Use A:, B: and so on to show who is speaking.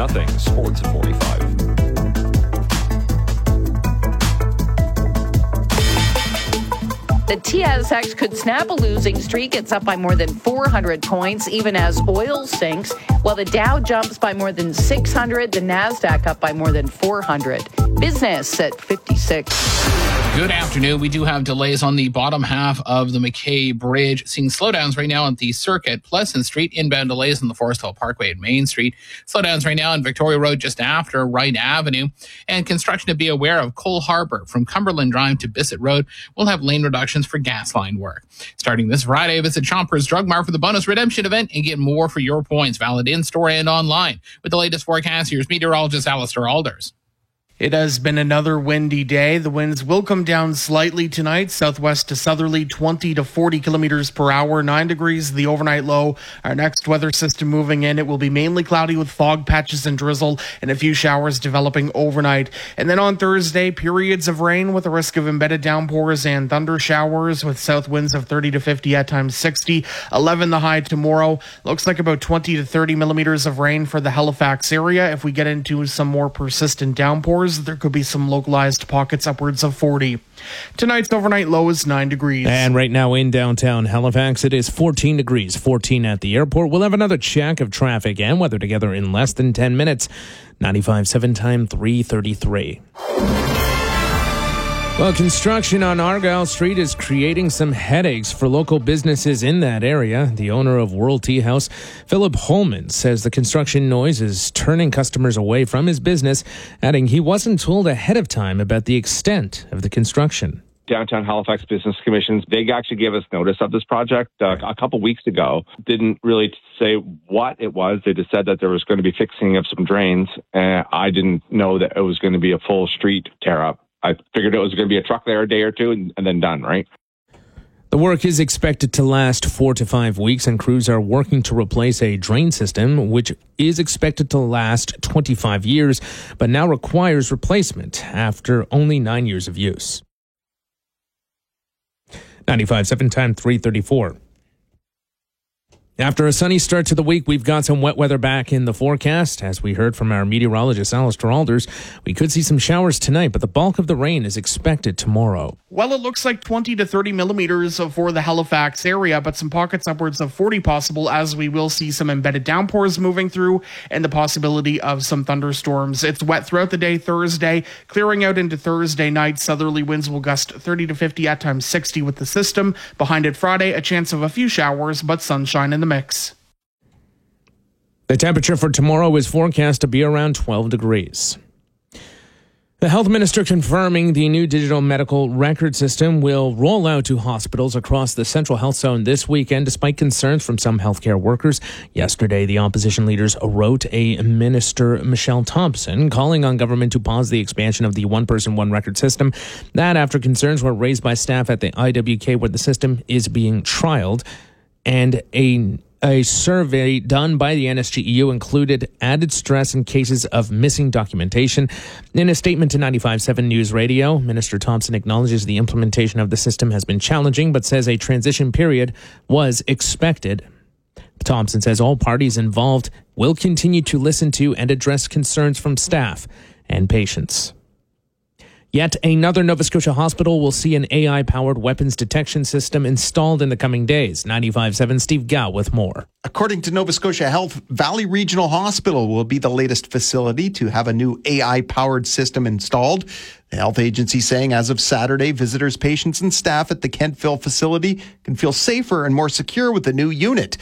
A: 6-0 Sports at 45.
B: The TSX could snap a losing streak. It's up by more than 400 points, even as oil sinks, while the Dow jumps by more than 600, the NASDAQ up by more than 400. Business at 56.
C: Good afternoon. We do have delays on the bottom half of the McKay Bridge. Seeing slowdowns right now on the circuit, Pleasant Street, inbound delays on the Forest Hill Parkway at Main Street. Slowdowns right now on Victoria Road just after Wright Avenue. And construction to be aware of Cole Harbour from Cumberland Drive to Bissett Road will have lane reductions for gas line work. Starting this Friday, visit Shoppers Drug Mart for the bonus redemption event and get more for your points, valid in-store and online. With the latest forecast, here's meteorologist Alistair Alders.
D: It has been another windy day. The winds will come down slightly tonight, southwest to southerly, 20 to 40 kilometers per hour, 9 degrees, the overnight low. Our next weather system moving in, it will be mainly cloudy with fog patches and drizzle and a few showers developing overnight. And then on Thursday, periods of rain with a risk of embedded downpours and thunder showers with south winds of 30 to 50, at times 60. 11 the high tomorrow. Looks like about 20 to 30 millimeters of rain for the Halifax area. If we get into some more persistent downpours, there could be some localized pockets upwards of 40. Tonight's overnight low is 9 degrees.
E: And right now in downtown Halifax, it is 14 degrees, 14 at the airport. We'll have another check of traffic and weather together in less than 10 minutes. 95.7 time, 3:33. Well, construction on Argyle Street is creating some headaches for local businesses in that area. The owner of World Tea House, Philip Holman, says the construction noise is turning customers away from his business, adding he wasn't told ahead of time about the extent of the construction.
F: Downtown Halifax Business Commissions, they actually gave us notice of this project a couple weeks ago. Didn't really say what it was. They just said that there was going to be fixing of some drains. I didn't know that it was going to be a full street tear up. I figured it was going to be a truck there a day or two and then done, right?
E: The work is expected to last 4 to 5 weeks, and crews are working to replace a drain system, which is expected to last 25 years, but now requires replacement after only 9 years of use. 95.7 time, 3:34. After a sunny start to the week, we've got some wet weather back in the forecast. As we heard from our meteorologist, Alistair Alders, we could see some showers tonight, but the bulk of the rain is expected tomorrow.
D: Well, it looks like 20 to 30 millimeters for the Halifax area, but some pockets upwards of 40 possible, as we will see some embedded downpours moving through and the possibility of some thunderstorms. It's wet throughout the day Thursday, clearing out into Thursday night. Southerly winds will gust 30 to 50, at times 60 with the system. Behind it Friday, a chance of a few showers, but sunshine in the mix.
E: The temperature for tomorrow is forecast to be around 12 degrees. The health minister confirming the new digital medical record system will roll out to hospitals across the Central Health Zone this weekend, despite concerns from some healthcare workers. Yesterday, the opposition leaders wrote a Minister, Michelle Thompson, calling on government to pause the expansion of the one-person, one-record system. That after concerns were raised by staff at the IWK where the system is being trialed. And a survey done by the NSGEU included added stress in cases of missing documentation. In a statement to 95.7 News Radio, Minister Thompson acknowledges the implementation of the system has been challenging, but says a transition period was expected. Thompson says all parties involved will continue to listen to and address concerns from staff and patients. Yet another Nova Scotia hospital will see an AI-powered weapons detection system installed in the coming days. 95.7 Steve Gow with more.
G: According to Nova Scotia Health, Valley Regional Hospital will be the latest facility to have a new AI-powered system installed. The health agency saying as of Saturday, visitors, patients, and staff at the Kentville facility can feel safer and more secure with the new unit.